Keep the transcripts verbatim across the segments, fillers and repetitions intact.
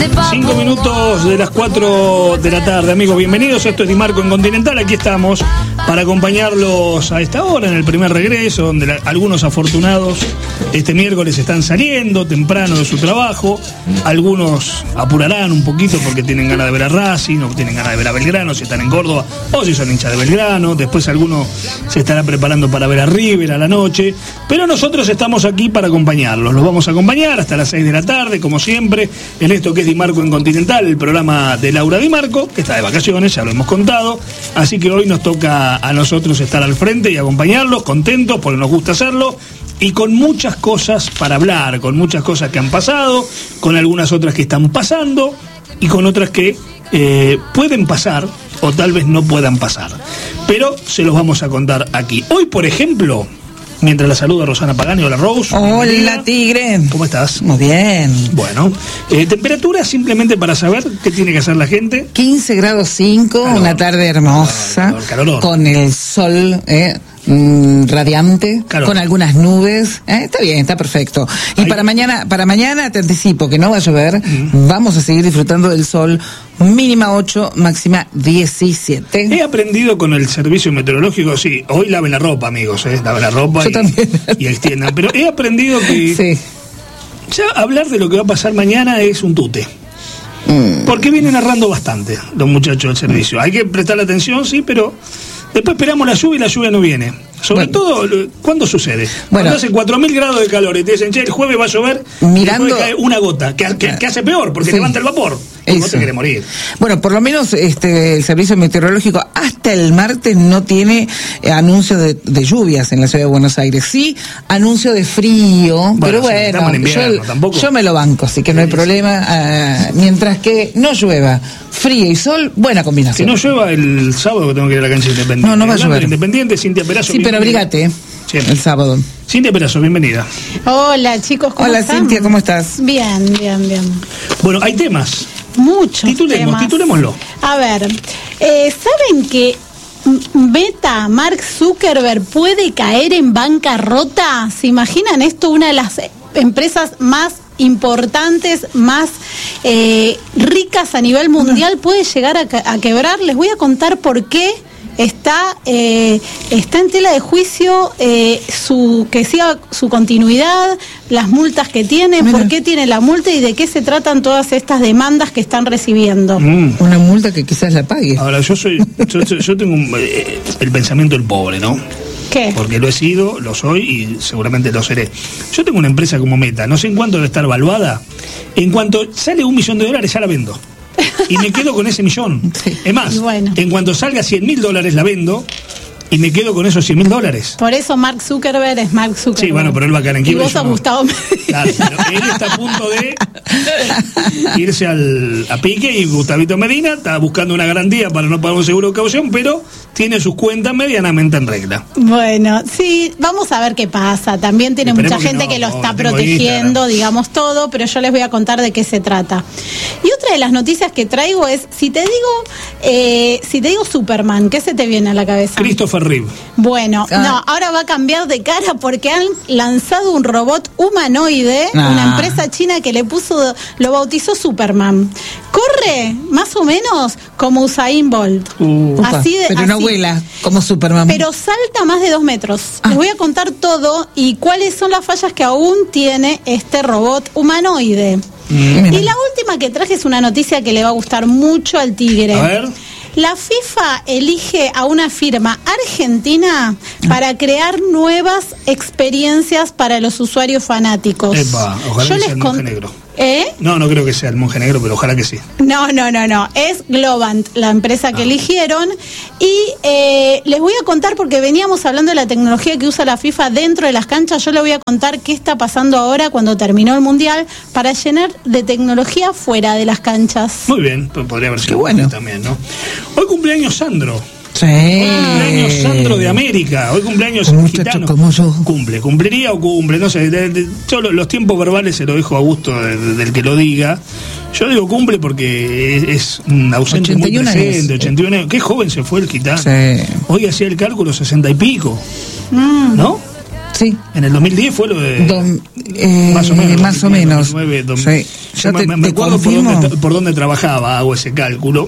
Cinco minutos de las cuatro de la tarde, amigos, bienvenidos. Esto es Di Marco en Continental. Aquí estamos para acompañarlos a esta hora en el primer regreso, donde la, algunos afortunados este miércoles están saliendo temprano de su trabajo. Algunos apurarán un poquito porque tienen ganas de ver a Racing, o tienen ganas de ver a Belgrano, si están en Córdoba, o si son hinchas de Belgrano. Después alguno se estará preparando para ver a River a la noche. Pero nosotros estamos aquí para acompañarlos. Los vamos a acompañar hasta las seis de la tarde, como siempre, en esto que es Di Marco en Continental, el programa de Laura Di Marco, que está de vacaciones, ya lo hemos contado. Así que hoy nos toca a nosotros estar al frente y acompañarlos, contentos porque nos gusta hacerlo, y con muchas cosas para hablar, con muchas cosas que han pasado, con algunas otras que están pasando y con otras que eh, pueden pasar o tal vez no puedan pasar. Pero se los vamos a contar aquí. Hoy, por ejemplo, mientras la saluda Rosana Pagani. Hola, Rose. Hola, Tigre. ¿Cómo estás? Muy bien. Bueno, eh, temperatura simplemente para saber qué tiene que hacer la gente. quince grados cinco, calor, una tarde hermosa, calor, calor, con el sol eh, mm, radiante, calor, con algunas nubes. Eh, está bien, está perfecto. Y Ay. para mañana, para mañana te anticipo que no va a llover. Mm. Vamos a seguir disfrutando del sol. Mínima ocho, máxima diecisiete. He aprendido con el servicio meteorológico, sí, hoy laven la ropa, amigos, ¿eh? Laven la ropa y, y extiendan. Pero he aprendido que sí. ya hablar de lo que va a pasar mañana es un tute. Mm. Porque vienen narrando bastante los muchachos del servicio. Hay que prestar atención, sí, pero después esperamos la lluvia y la lluvia no viene. Sobre bueno. todo, ¿cuándo sucede? Bueno. Cuando hace cuatro mil grados de calor y te dicen, che, el jueves va a llover, mirando... y después cae una gota, que, que, que hace peor, porque sí. levanta el vapor. Y vos te querés morir. Bueno, por lo menos este el servicio meteorológico hasta el martes no tiene eh, anuncio de, de lluvias en la ciudad de Buenos Aires. Sí, anuncio de frío, bueno, pero bueno, en invierno, yo, yo me lo banco, así que no hay problema. Uh, mientras que no llueva, frío y sol, buena combinación. Que no llueva el sábado que tengo que ir a la cancha Independiente. No, no va a llover. Independiente, Cintia Perazo. Sí, pero abrígate siempre. El sábado. Cintia Perazo, bienvenida. Hola, chicos, ¿cómo Hola, están? Cintia, ¿cómo estás? Bien, bien, bien. Bueno, hay temas. Muchos Titulemos, temas. Titulémoslo. A ver, eh, ¿saben que Meta, Mark Zuckerberg, puede caer en bancarrota? ¿Se imaginan esto? Una de las empresas más importantes, más eh, ricas a nivel mundial, puede llegar a, a quebrar. Les voy a contar por qué. Está eh, está en tela de juicio eh, su que siga su continuidad, las multas que tiene, Mira. por qué tiene la multa y de qué se tratan todas estas demandas que están recibiendo. Mm. Una multa que quizás la pague. Ahora, yo soy yo, yo tengo un, eh, el pensamiento del pobre, ¿no? ¿Qué? Porque lo he sido, lo soy y seguramente lo seré. Yo tengo una empresa como Meta, no sé en cuánto debe estar valuada. En cuanto sale un millón de dólares ya la vendo. Y me quedo con ese millón. Sí. Es más, bueno. en cuanto salga cien mil dólares la vendo y me quedo con esos cien mil dólares. Por eso Mark Zuckerberg es Mark Zuckerberg. Sí, bueno, pero él va a caer en quiebra. Y vos a Gustavo Medina. Claro, pero él está a punto de irse al, a pique y Gustavito Medina está buscando una garantía para no pagar un seguro de caución, pero tiene sus cuentas medianamente en regla. Bueno, sí, vamos a ver qué pasa. También tiene Esperemos mucha gente que, no, que lo está no, protegiendo, digamos todo, pero yo les voy a contar de qué se trata. Y otra de las noticias que traigo es, si te digo, eh, si te digo Superman, ¿qué se te viene a la cabeza? Christopher Reeve. Bueno, ah. no, ahora va a cambiar de cara porque han lanzado un robot humanoide, ah. una empresa china que le puso, lo bautizó Superman. Corre más o menos como Usain Bolt. Uh, así de, pero así. No vuela como Superman. Pero salta más de dos metros. Ah. Les voy a contar todo y cuáles son las fallas que aún tiene este robot humanoide. Mm. Y la última que traje es una noticia que le va a gustar mucho al Tigre. A ver. La FIFA elige a una firma argentina para crear nuevas experiencias para los usuarios fanáticos. Epa, ojalá Yo que sea el monje negro. ¿Eh? No, no creo que sea el monje negro, pero ojalá que sí. No, no, no, no. Es Globant, la empresa que ah. eligieron. Y eh, les voy a contar, porque veníamos hablando de la tecnología que usa la FIFA dentro de las canchas. Yo les voy a contar qué está pasando ahora cuando terminó el Mundial para llenar de tecnología fuera de las canchas. Muy bien, podría haber sido bueno también, ¿no? Hoy cumpleaños Sandro. Sí. Hoy cumpleaños Sandro de América. Hoy cumpleaños un gitano. Como yo. Cumple, cumpliría o cumple, no sé. De, de, yo los, los tiempos verbales se lo dejo a gusto de, de, del que lo diga. Yo digo cumple porque es, es un ausente muy presente, ochenta y uno años. Qué joven se fue el gitano. Sí. Hoy hacía el cálculo sesenta y pico. Mm. ¿No? Sí. En el dos mil diez fue lo de... Dom, eh, más o menos. Más o menos. dos mil nueve, dos mil... Sí. Yo te, me, me acuerdo por dónde, por dónde trabajaba, hago ese cálculo.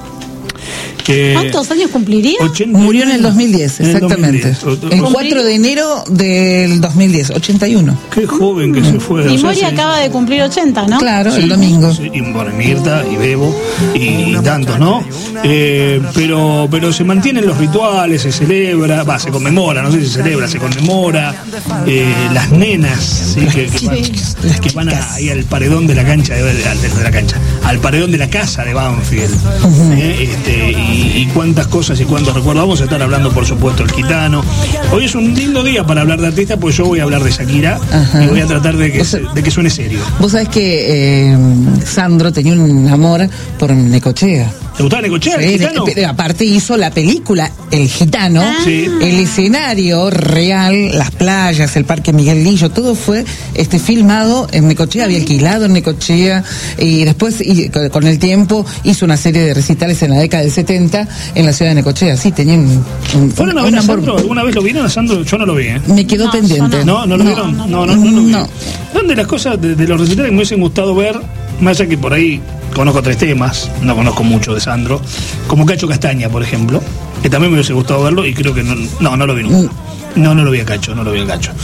Que ¿cuántos años cumpliría? ochenta Murió en el dos mil diez, exactamente. El, dos mil diez. El cuatro de enero del dos mil diez, ochenta y uno. Qué joven que se fue. Y Mori acaba de cumplir ochenta, ¿no? Claro, sí, el domingo. Sí, y bueno, Mirta, y Bebo, y, y tantos, ¿no? Eh, pero pero se mantienen los rituales, se celebra, va, se conmemora, no sé si se celebra, se conmemora. Eh, las nenas, ¿sí? que, que van, que van a, ahí al paredón de la cancha, de, de, de la cancha, al paredón de la casa de Banfield. Uh-huh. eh, este, y Y, y cuántas cosas y cuántos recuerdos. Vamos a estar hablando, por supuesto, el gitano. Hoy es un lindo día para hablar de artistas, pues yo voy a hablar de Shakira. Ajá. Y voy a tratar de que, se, de que suene serio. Vos sabés que eh, Sandro tenía un amor por Necochea. ¿Te gustaba Necochea, el sí, gitano? De, aparte hizo la película El Gitano, sí. El escenario real, las playas, el Parque Miguel Lillo, todo fue este filmado en Necochea, había alquilado en Necochea y después y, con el tiempo hizo una serie de recitales en la década del setenta en la ciudad de Necochea. Sí, tenía un, un, ¿Fueron a ver a Sandro? ¿Alguna vez lo vieron a Sandro? Yo no lo vi, ¿eh? Me quedó no, pendiente. No, no, no lo vieron. No, no, no, no, no, no, no. Son de las cosas, de, de los recitales que me hubiesen gustado ver, más allá que por ahí conozco tres temas, no conozco mucho de Sandro, como Cacho Castaña, por ejemplo, que también me hubiese gustado verlo y creo que no, no, no lo vi nunca. No, no lo vi a Cacho, no lo vi a Cacho.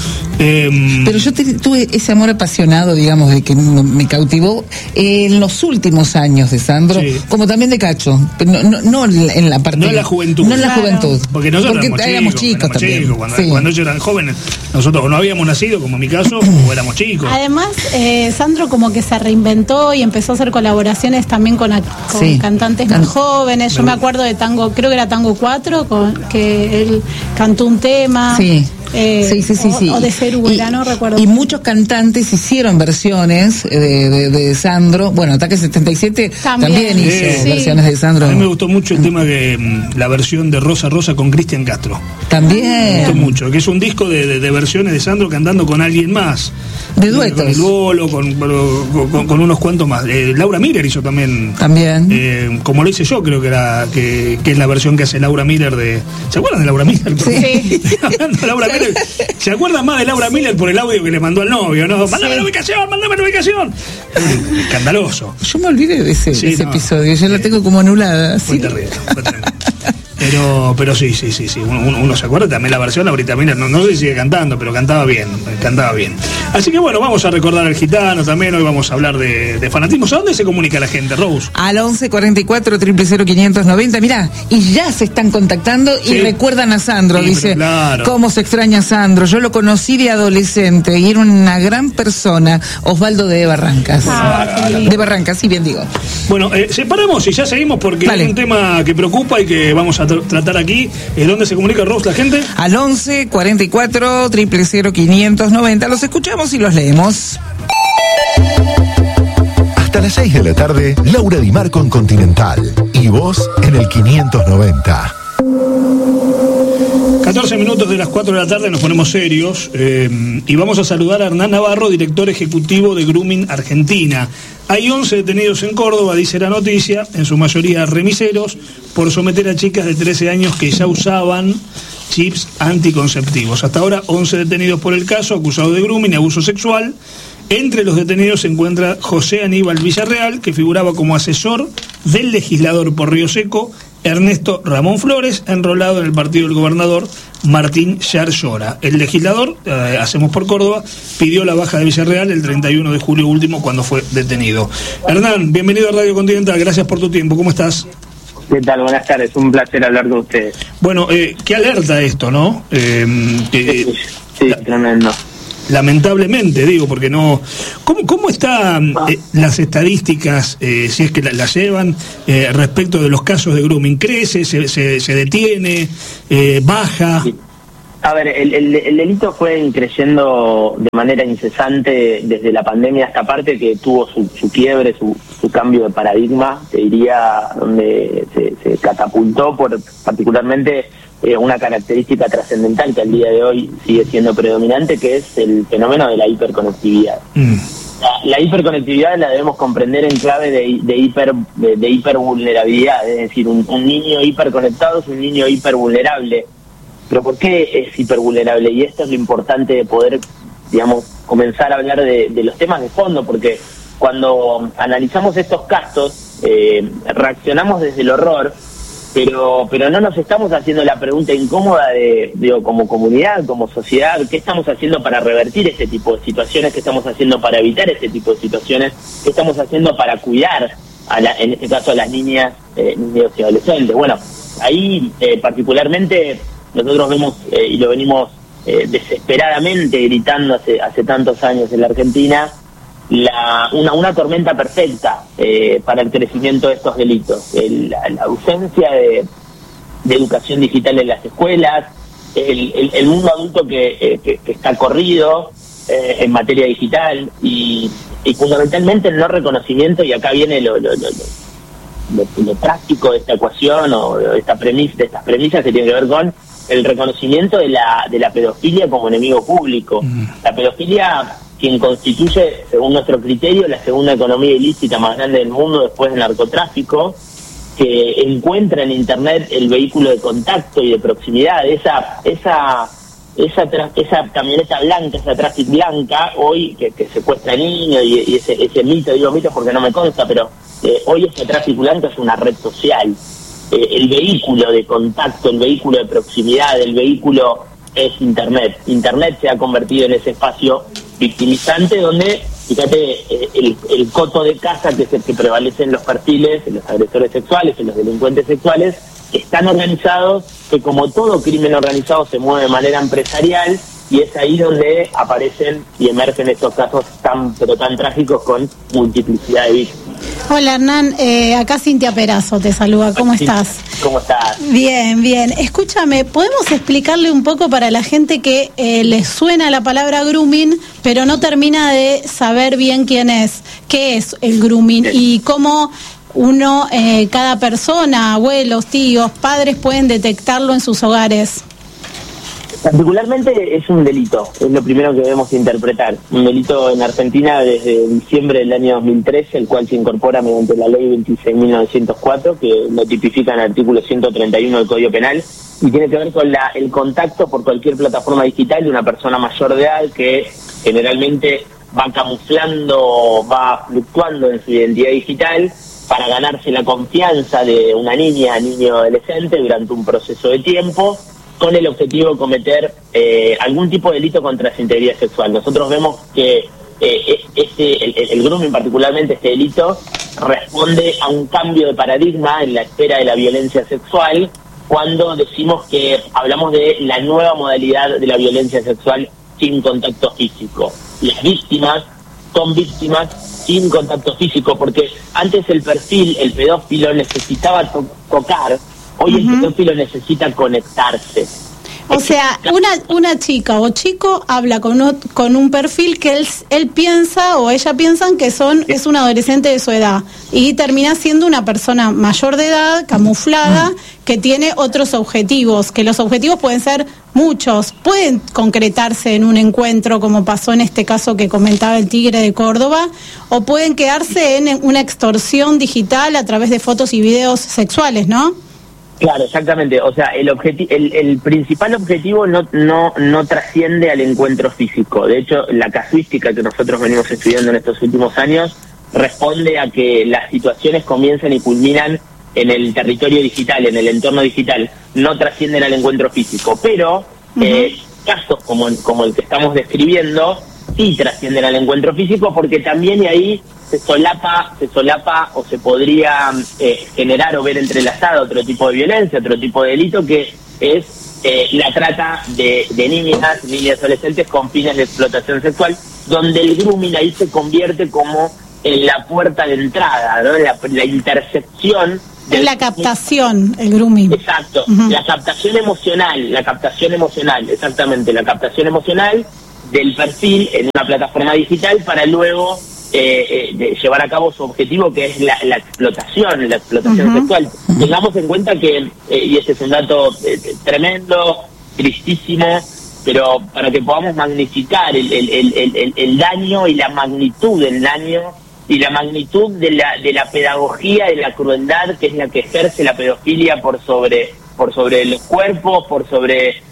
Eh, Pero yo te, tuve ese amor apasionado, digamos, de que me cautivó en los últimos años de Sandro, sí. Como también de Cacho. No, no, no en la parte... No en la juventud. No en la juventud. Porque nosotros Porque éramos chicos, éramos chicos también. Chicos. Cuando, sí. cuando ellos eran jóvenes, nosotros o no habíamos nacido, como en mi caso, o éramos chicos. Además, eh, Sandro como que se reinventó y empezó a hacer colaboraciones también con, a, con sí. cantantes Can... más jóvenes. Yo me acuerdo de Tango, creo que era Tango cuatro, con, que él cantó un tema. Sí. Eh, sí, sí, sí, o, sí. o de Cerúbela, no recuerdo. Y muchos cantantes hicieron versiones de, de, de Sandro. Bueno, Ataque setenta y siete también, también hizo sí. versiones de Sandro. A mí me gustó mucho el tema que la versión de Rosa Rosa con Cristian Castro. También. Me gustó mucho, que es un disco de, de, de versiones de Sandro cantando con alguien más. De duetos. Con el Bolo, con, con, con, con unos cuantos más. Eh, Laura Miller hizo también. También. Eh, como lo hice yo, creo que era que, que es la versión que hace Laura Miller de. ¿Se acuerdan de Laura Miller? Sí. Hablando de Laura Miller. ¿Se acuerdan más de Laura Miller por el audio que le mandó al novio, no? Mándame sí. la ubicación, mándame la ubicación. Escandaloso. Yo me olvidé de ese, sí, de ese no, episodio, yo eh, la tengo como anulada. Fue ¿sí? terrible, fue terrible. Pero, pero sí, sí, sí, sí. Uno, uno se acuerda también la versión, Laurita Miller, no, no sé si sigue cantando, pero cantaba bien, cantaba bien. Así que bueno, vamos a recordar al gitano también, hoy vamos a hablar de, de fanatismos. ¿A dónde se comunica la gente, Rose? Al once cuarenta y cuatro, cero cero cero, quinientos noventa, mirá, y ya se están contactando y sí. recuerdan a Sandro, sí, dice, claro. ¿Cómo se extraña a Sandro? Yo lo conocí de adolescente y era una gran persona, Osvaldo de Barrancas. Ah, de Barrancas, sí, bien digo. Bueno, eh, separamos y ya seguimos porque vale. Es un tema que preocupa y que vamos a tr- tratar aquí. ¿Eh, ¿Dónde se comunica, Rose, la gente? Al once cuarenta y cuatro, cero cero cero, quinientos noventa. Los escuchamos y los leemos. Hasta las seis de la tarde, Laura Di Marco en Continental. Y vos en el quinientos noventa. catorce minutos de las cuatro de la tarde, nos ponemos serios eh, y vamos a saludar a Hernán Navarro, director ejecutivo de Grooming Argentina. Hay once detenidos en Córdoba, dice la noticia, en su mayoría remiseros, por someter a chicas de trece años que ya usaban chips anticonceptivos. Hasta ahora, once detenidos por el caso, acusados de grooming y abuso sexual. Entre los detenidos se encuentra José Aníbal Villarreal, que figuraba como asesor del legislador por Río Seco, Ernesto Ramón Flores, enrolado en el partido del gobernador Martín Yarlora. El legislador, eh, Hacemos por Córdoba, pidió la baja de Villarreal el treinta y uno de julio último cuando fue detenido. Hernán, bienvenido a Radio Continental, gracias por tu tiempo, ¿cómo estás? ¿Qué tal? Buenas tardes, un placer hablar con ustedes. Bueno, eh, qué alerta esto, ¿no? Eh, que, sí, sí la, tremendo. Lamentablemente, digo, porque no... ¿Cómo, cómo están eh, las estadísticas, eh, si es que las la llevan, eh, respecto de los casos de grooming? ¿Crece, se, se, se detiene, eh, baja? Sí. A ver, el, el, el delito fue creciendo de manera incesante desde la pandemia hasta parte, que tuvo su, su quiebre, su, su cambio de paradigma, te diría, donde se, se catapultó por particularmente eh, una característica trascendental que al día de hoy sigue siendo predominante, que es el fenómeno de la hiperconectividad. Mm. La, la hiperconectividad la debemos comprender en clave de, de, hiper, de, de hipervulnerabilidad, es decir, un, un niño hiperconectado es un niño hipervulnerable. pero ¿por qué es hipervulnerable? Y esto es lo importante de poder, digamos, comenzar a hablar de, de los temas de fondo, porque cuando analizamos estos casos, eh, reaccionamos desde el horror, pero pero no nos estamos haciendo la pregunta incómoda de, digo, como comunidad, como sociedad, ¿qué estamos haciendo para revertir este tipo de situaciones? ¿Qué estamos haciendo para evitar este tipo de situaciones? ¿Qué estamos haciendo para cuidar, a la, en este caso, a las niñas, eh, niños y adolescentes? Bueno, ahí eh, particularmente nosotros vemos, eh, y lo venimos eh, desesperadamente gritando hace, hace tantos años en la Argentina, La, una, una tormenta perfecta eh, para el crecimiento de estos delitos. El, la, la ausencia de, de educación digital en las escuelas, el, el, el mundo adulto que, eh, que, que está corrido eh, en materia digital y, y fundamentalmente el no reconocimiento, y acá viene lo, lo, lo, lo, lo, lo práctico de esta ecuación o de, esta premisa, de estas premisas que tienen que ver con el reconocimiento de la, de la pedofilia como enemigo público. Mm. La pedofilia, quien constituye, según nuestro criterio, la segunda economía ilícita más grande del mundo después del narcotráfico, que encuentra en Internet el vehículo de contacto y de proximidad, esa esa esa esa camioneta blanca, esa Traffic blanca, hoy que, que secuestra niños y, y ese, ese mito, digo mito porque no me consta, pero eh, hoy esa Traffic blanca es una red social. Eh, el vehículo de contacto, el vehículo de proximidad, el vehículo es Internet. Internet se ha convertido en ese espacio victimizante donde, fíjate, eh, el, el coto de casa, que es el que prevalece en los perfiles, en los agresores sexuales, en los delincuentes sexuales, están organizados, que como todo crimen organizado se mueve de manera empresarial, y es ahí donde aparecen y emergen estos casos tan pero tan trágicos con multiplicidad de víctimas. Hola Hernán, eh, acá Cintia Perazo te saluda, ¿cómo estás? ¿Cómo estás? Bien, bien. Escúchame, ¿podemos explicarle un poco para la gente que eh, les suena la palabra grooming, pero no termina de saber bien quién es, qué es el grooming bien. Y cómo uno, eh, cada persona, abuelos, tíos, padres pueden detectarlo en sus hogares? Particularmente es un delito, es lo primero que debemos interpretar. Un delito en Argentina desde diciembre del año dos mil trece, el cual se incorpora mediante la ley veintiséis mil novecientos cuatro, que lo tipifica en el artículo ciento treinta y uno del Código Penal, y tiene que ver con la, el contacto por cualquier plataforma digital de una persona mayor de edad que generalmente va camuflando, va fluctuando en su identidad digital para ganarse la confianza de una niña, niño o adolescente durante un proceso de tiempo, con el objetivo de cometer eh, algún tipo de delito contra su integridad sexual. Nosotros vemos que eh, este, el, el grooming, particularmente este delito, responde a un cambio de paradigma en la esfera de la violencia sexual, cuando decimos que hablamos de la nueva modalidad de la violencia sexual sin contacto físico. Las víctimas son víctimas sin contacto físico, porque antes el perfil, el pedófilo, necesitaba to- tocar, hoy uh-huh. el pedófilo necesita conectarse. O sea, una una chica o chico habla con un, con un perfil que él, él piensa o ella piensan que son es un adolescente de su edad y termina siendo una persona mayor de edad, camuflada, que tiene otros objetivos, que los objetivos pueden ser muchos, pueden concretarse en un encuentro como pasó en este caso que comentaba el Tigre de Córdoba, o pueden quedarse en una extorsión digital a través de fotos y videos sexuales, ¿no? Claro, exactamente. O sea, el objeti- el, el principal objetivo no, no, no trasciende al encuentro físico. De hecho, la casuística que nosotros venimos estudiando en estos últimos años responde a que las situaciones comienzan y culminan en el territorio digital, en el entorno digital, no trascienden al encuentro físico. Pero uh-huh. eh, casos como, como el que estamos describiendo sí trascienden al encuentro físico, porque también y ahí se solapa, se solapa o se podría eh, generar o ver entrelazado otro tipo de violencia, otro tipo de delito, que es eh, la trata de, de niñas, niñas adolescentes con fines de explotación sexual, donde el grooming ahí se convierte como en la puerta de entrada, ¿no? La, la intersección. Es la captación, el grooming. Exacto, uh-huh. la captación emocional, la captación emocional, exactamente, la captación emocional del perfil en una plataforma digital para luego eh, eh, de llevar a cabo su objetivo, que es la, la explotación, la explotación uh-huh. sexual. Tengamos en cuenta que, eh, y este es un dato eh, tremendo, tristísimo, pero para que podamos magnificar el, el, el, el, el daño y la magnitud del daño y la magnitud de la de la pedagogía de la crueldad que es la que ejerce la pedofilia por sobre por sobre los cuerpos, por sobre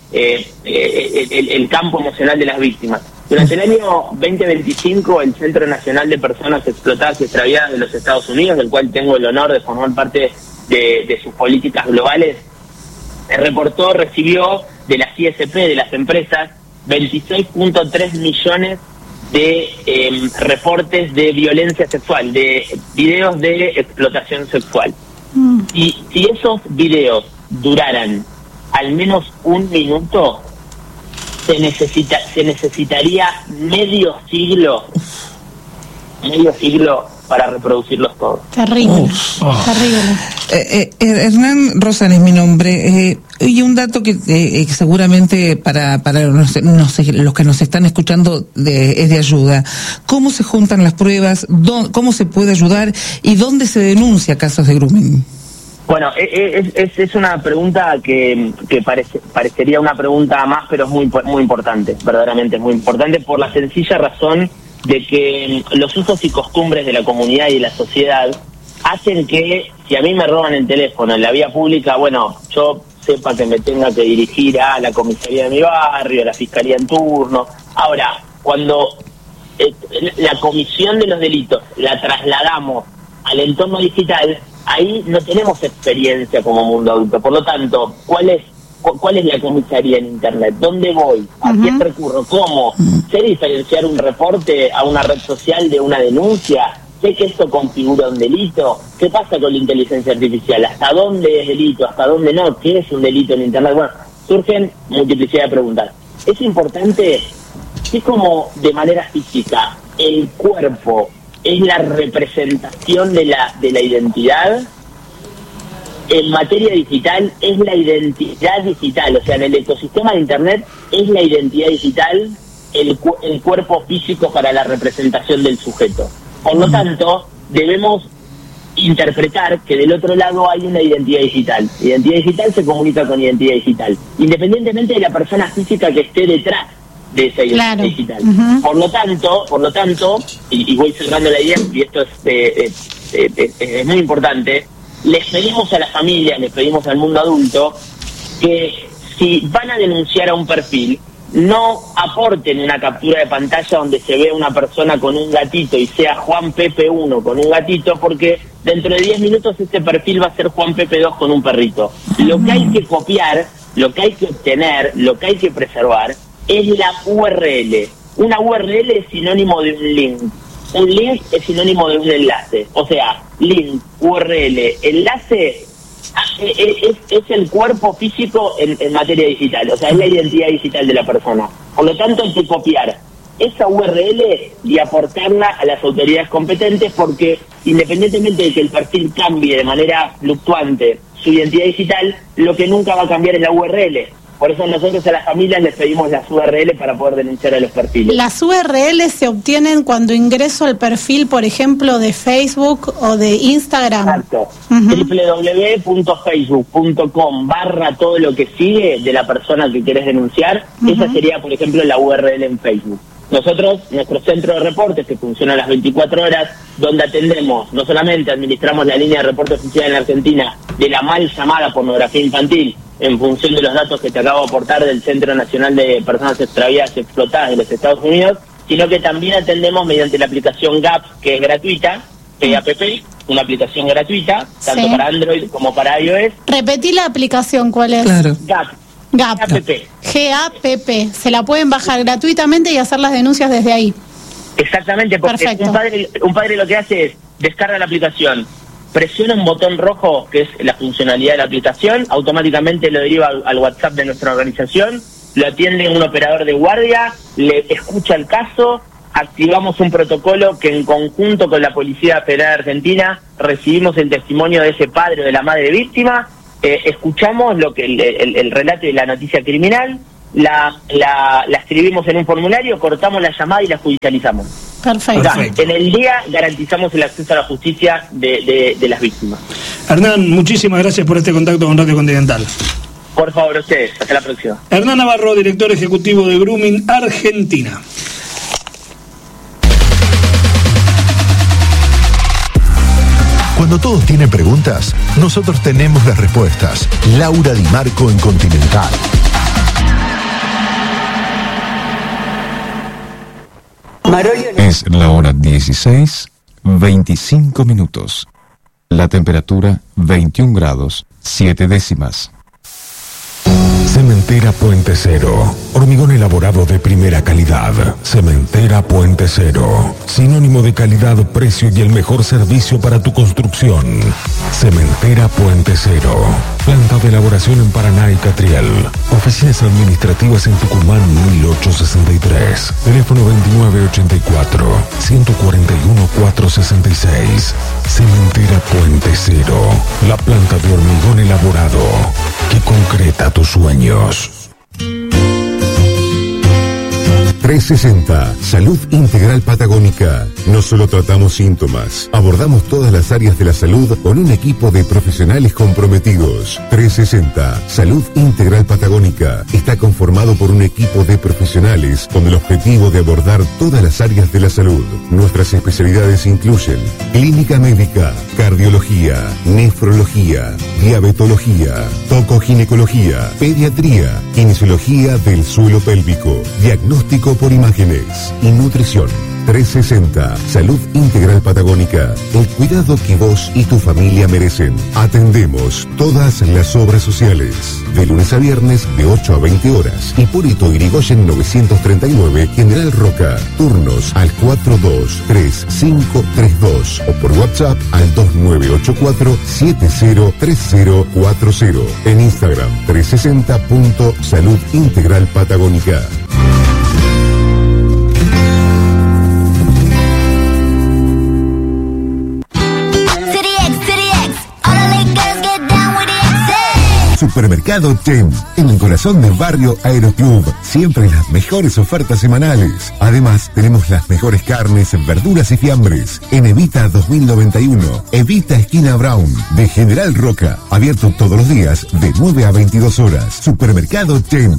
eh, eh, el, el campo emocional de las víctimas. Durante el año veinte veinticinco, el Centro Nacional de Personas Explotadas y Extraviadas de los Estados Unidos, del cual tengo el honor de formar parte de, de sus políticas globales, reportó, recibió de las I S P, de las empresas, veintiséis punto tres millones de eh, reportes de violencia sexual, de videos de explotación sexual. Mm. Y si esos videos duraran al menos un minuto, se necesita se necesitaría medio siglo, medio siglo para reproducirlos todos. Terrible, oh. terrible. Eh, eh, Hernán Rosán es mi nombre, eh, y un dato que eh, seguramente para para los, los que nos están escuchando de, es de ayuda. ¿Cómo se juntan las pruebas? ¿Dó, ¿Cómo se puede ayudar? ¿Y dónde se denuncia casos de grooming? Bueno, es, es, es una pregunta que, que parece, parecería una pregunta más, pero es muy, muy importante, verdaderamente es muy importante, por la sencilla razón de que los usos y costumbres de la comunidad y de la sociedad hacen que, si a mí me roban el teléfono en la vía pública, bueno, yo sepa que me tenga que dirigir a la comisaría de mi barrio, a la fiscalía en turno. Ahora, cuando eh, la comisión de los delitos la trasladamos al entorno digital, ahí no tenemos experiencia como mundo adulto. Por lo tanto, ¿cuál es cuál es la comisaría en Internet? ¿Dónde voy? ¿A uh-huh. quién recurro? ¿Cómo? ¿Sé diferenciar un reporte a una red social de una denuncia? ¿Sé que esto configura un delito? ¿Qué pasa con la inteligencia artificial? ¿Hasta dónde es delito? ¿Hasta dónde no? ¿Qué es un delito en Internet? Bueno, surgen multiplicidad de preguntas. Es importante, así como de manera física el cuerpo es la representación de la de la identidad, en materia digital es la identidad digital, o sea, en el ecosistema de Internet es la identidad digital el, cu- el cuerpo físico para la representación del sujeto. Por lo tanto, debemos interpretar que del otro lado hay una identidad digital. Identidad digital se comunica con identidad digital, independientemente de la persona física que esté detrás de esa identidad claro. digital. Uh-huh. Por lo tanto, por lo tanto, y, y voy cerrando la idea, y esto es, eh, eh, eh, es muy importante, les pedimos a las familias, les pedimos al mundo adulto, que si van a denunciar a un perfil, no aporten una captura de pantalla donde se ve una persona con un gatito y sea Juan Pepe uno con un gatito, porque dentro de diez minutos ese perfil va a ser Juan Pepe dos con un perrito. Lo que hay que copiar, lo que hay que obtener, lo que hay que preservar es la U R L. Una U R L es sinónimo de un link. Un link es sinónimo de un enlace. O sea, link, U R L, enlace es, es el cuerpo físico en, en materia digital. O sea, es la identidad digital de la persona. Por lo tanto, hay que copiar esa U R L y aportarla a las autoridades competentes, porque independientemente de que el perfil cambie de manera fluctuante su identidad digital, lo que nunca va a cambiar es la U R L. Por eso nosotros a las familias les pedimos las U R L para poder denunciar a los perfiles. ¿Las U R L se obtienen cuando ingreso al perfil, por ejemplo, de Facebook o de Instagram? Exacto. Uh-huh. doble u doble u doble u punto facebook punto com barra todo lo que sigue de la persona que querés denunciar. Uh-huh. Esa sería, por ejemplo, la U R L en Facebook. Nosotros, nuestro centro de reportes, que funciona a las veinticuatro horas, donde atendemos, no solamente administramos la línea de reporte oficial en la Argentina de la mal llamada pornografía infantil, en función de los datos que te acabo de aportar del Centro Nacional de Personas Extraviadas y Explotadas de los Estados Unidos, sino que también atendemos mediante la aplicación G A P, que es gratuita, G A P P, una aplicación gratuita, tanto sí. para Android como para iOS. Repetí la aplicación, ¿cuál es? Claro. G A P. G A P P. G A P P. Se la pueden bajar gratuitamente y hacer las denuncias desde ahí. Exactamente, porque un padre, un padre lo que hace es descarga la aplicación, presiona un botón rojo, que es la funcionalidad de la aplicación, automáticamente lo deriva al, al WhatsApp de nuestra organización, lo atiende un operador de guardia, le escucha el caso, activamos un protocolo que en conjunto con la Policía Federal Argentina recibimos el testimonio de ese padre o de la madre víctima, eh, escuchamos lo que el, el, el relato de la noticia criminal, la, la, la escribimos en un formulario, cortamos la llamada y la judicializamos. Perfecto. Perfecto. En el día garantizamos el acceso a la justicia de, de, de las víctimas. Hernán, muchísimas gracias por este contacto con Radio Continental. Por favor, ustedes. Hasta la próxima. Hernán Navarro, director ejecutivo de Grooming Argentina. Cuando todos tienen preguntas, nosotros tenemos las respuestas. Laura Di Marco en Continental. Es la hora dieciséis, veinticinco minutos. La temperatura veintiún grados, siete décimas. Cementera Puente Cero. Hormigón elaborado de primera calidad. Cementera Puente Cero. Sinónimo de calidad, precio y el mejor servicio para tu construcción. Cementera Puente Cero. Planta de elaboración en Paraná y Catriel. Oficinas administrativas en Tucumán mil ochocientos sesenta y tres. Teléfono veintinueve ochenta y cuatro, ciento cuarenta y uno, cuatrocientos sesenta y seis. Cementera Puente Cero. La planta de hormigón elaborado que concreta tus sueños. trescientos sesenta, Salud Integral Patagónica. No solo tratamos síntomas, abordamos todas las áreas de la salud con un equipo de profesionales comprometidos. trescientos sesenta, Salud Integral Patagónica. Está conformado por un equipo de profesionales con el objetivo de abordar todas las áreas de la salud. Nuestras especialidades incluyen clínica médica, cardiología, nefrología, diabetología, tocoginecología, pediatría, kinesiología del suelo pélvico, diagnóstico por imágenes y nutrición. trescientos sesenta, Salud Integral Patagónica. El cuidado que vos y tu familia merecen. Atendemos todas las obras sociales. De lunes a viernes de ocho a veinte horas. Hipólito Yrigoyen novecientos treinta y nueve, General Roca. Turnos al cuatro dos tres cinco tres dos o por WhatsApp al dos nueve ocho cuatro siete cero tres cero cuatro cero. En Instagram trescientos sesenta punto Salud Integral Patagónica. Supermercado Chem, en el corazón del barrio Aeroclub. Siempre las mejores ofertas semanales. Además, tenemos las mejores carnes, verduras y fiambres. En Evita dos mil noventa y uno, Evita esquina Brown, de General Roca. Abierto todos los días de nueve a veintidós horas. Supermercado Chem.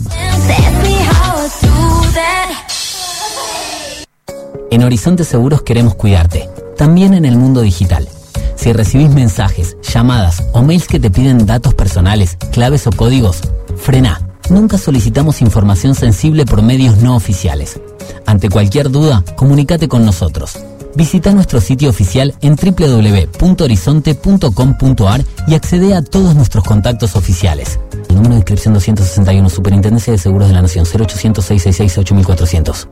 En Horizonte Seguros queremos cuidarte, también en el mundo digital. Si recibís mensajes, llamadas o mails que te piden datos personales, claves o códigos, frená. Nunca solicitamos información sensible por medios no oficiales. Ante cualquier duda, comunícate con nosotros. Visita nuestro sitio oficial en doble u doble u doble u punto horizonte punto com punto a r y accede a todos nuestros contactos oficiales. El número de inscripción doscientos sesenta y uno, Superintendencia de Seguros de la Nación, cero ochocientos, seiscientos sesenta y seis, ocho mil cuatrocientos.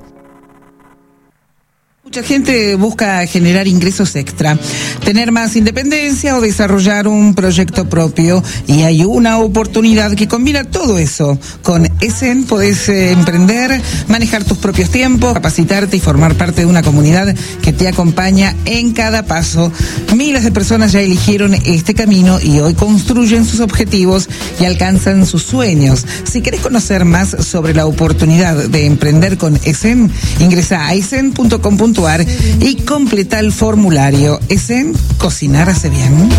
Mucha gente busca generar ingresos extra, tener más independencia o desarrollar un proyecto propio, y hay una oportunidad que combina todo eso. Con ESEN podés eh, emprender, manejar tus propios tiempos, capacitarte y formar parte de una comunidad que te acompaña en cada paso. Miles de personas ya eligieron este camino y hoy construyen sus objetivos y alcanzan sus sueños. Si querés conocer más sobre la oportunidad de emprender con ESEN, ingresa a esen punto com punto a r y completa el formulario. ESEN, cocinar hace bien.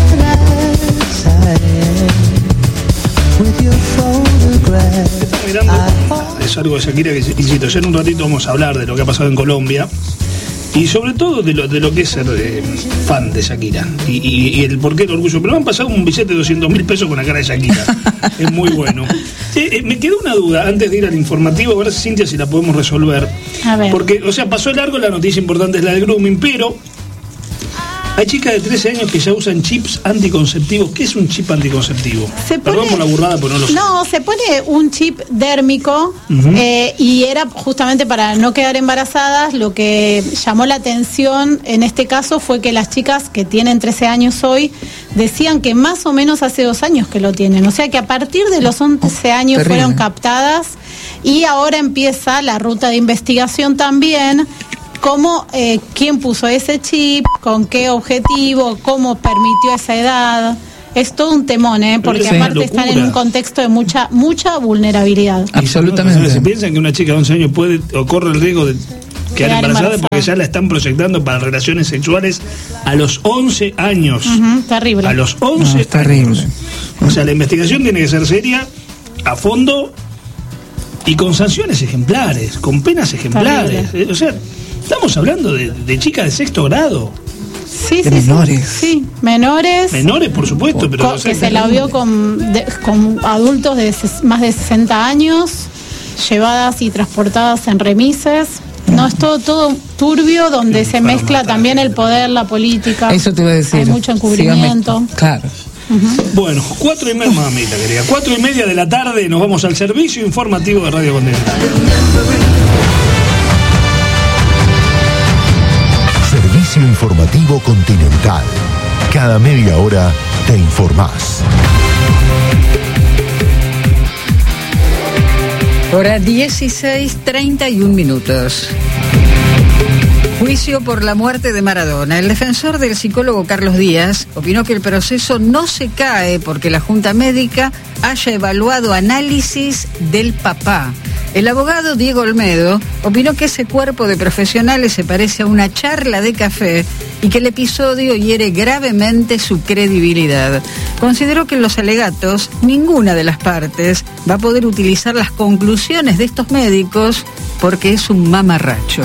Estaba mirando, es algo de Shakira que, insisto, ya en un ratito vamos a hablar de lo que ha pasado en Colombia y sobre todo de lo, de lo que es ser eh, fan de Shakira y, y, y el porqué del orgullo. Pero me han pasado un billete de doscientos mil pesos con la cara de Shakira. Es muy bueno. Eh, eh, me quedó una duda antes de ir al informativo, a ver, Cintia, si la podemos resolver. A ver. Porque, o sea, pasó largo, la noticia importante es la del grooming, pero hay chicas de trece años que ya usan chips anticonceptivos. ¿Qué es un chip anticonceptivo? Se pone, Perdón por la burrada, pero no lo sé. No, se pone un chip dérmico, uh-huh. eh, y era justamente para no quedar embarazadas. Lo que llamó la atención en este caso fue que las chicas que tienen trece años hoy decían que más o menos hace dos años que lo tienen. O sea que a partir de los once años Terrible. fueron captadas, y ahora empieza la ruta de investigación también. ¿Cómo, eh, quién puso ese chip, con qué objetivo, cómo permitió esa edad? Es todo un temón, ¿eh? Porque sí, aparte están en un contexto de mucha mucha vulnerabilidad. Absolutamente. Si piensan que una chica de once años puede o corre el riesgo de quedar, quedar embarazada, embarazada porque ya la están proyectando para relaciones sexuales a los once años. Uh-huh, terrible. A los once no, es terrible. años. O sea, la investigación tiene que ser seria, a fondo y con sanciones ejemplares, con penas ejemplares. Terrible. O sea, estamos hablando de, de chicas de sexto grado. Sí, de sí, menores. Sí, sí, menores. Menores, por supuesto, pero... Con, que se la vio con, de, con adultos de ses, más de sesenta años, llevadas y transportadas en remises. No, es todo, todo turbio, donde se mezcla también el poder, la política. Eso te iba a decir. Hay mucho encubrimiento. Sí, claro. Uh-huh. Bueno, cuatro y media, mamita querida, cuatro y media de la tarde nos vamos al servicio informativo de Radio Continental. Servicio informativo Continental. Cada media hora te informás. Hora dieciséis, treinta y un minutos. Juicio por la muerte de Maradona. El defensor del psicólogo Carlos Díaz opinó que el proceso no se cae porque la Junta Médica haya evaluado análisis del papá. El abogado Diego Olmedo opinó que ese cuerpo de profesionales se parece a una charla de café y que el episodio hiere gravemente su credibilidad. Consideró que en los alegatos ninguna de las partes va a poder utilizar las conclusiones de estos médicos porque es un mamarracho.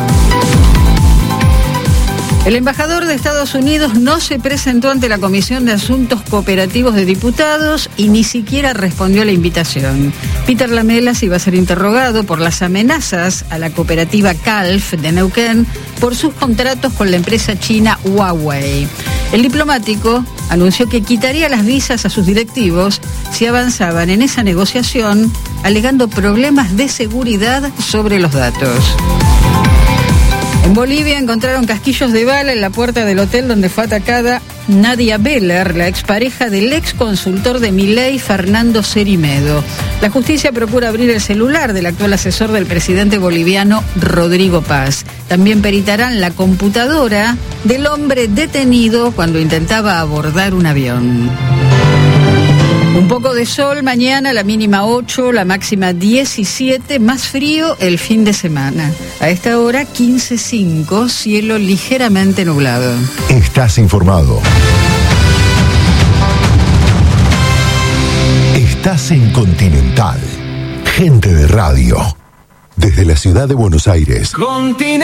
El embajador de Estados Unidos no se presentó ante la Comisión de Asuntos Cooperativos de Diputados y ni siquiera respondió a la invitación. Peter Lamelas iba a ser interrogado por las amenazas a la cooperativa Calf de Neuquén por sus contratos con la empresa china Huawei. El diplomático anunció que quitaría las visas a sus directivos si avanzaban en esa negociación, alegando problemas de seguridad sobre los datos. En Bolivia encontraron casquillos de bala en la puerta del hotel donde fue atacada Nadia Beller, la expareja del ex consultor de Milei, Fernando Cerimedo. La justicia procura abrir el celular del actual asesor del presidente boliviano, Rodrigo Paz. También peritarán la computadora del hombre detenido cuando intentaba abordar un avión. Un poco de sol mañana, la mínima ocho, la máxima diecisiete, más frío el fin de semana. A esta hora quince cinco, cielo ligeramente nublado. Estás informado. Estás en Continental. Gente de radio. Desde la ciudad de Buenos Aires. Continental.